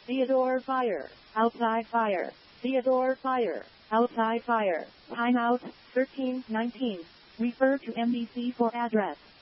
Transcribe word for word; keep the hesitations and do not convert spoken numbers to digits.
Theodore fire. Outside fire. Theodore fire. Outside fire. Timeout. thirteen nineteen. Refer to M D C for address.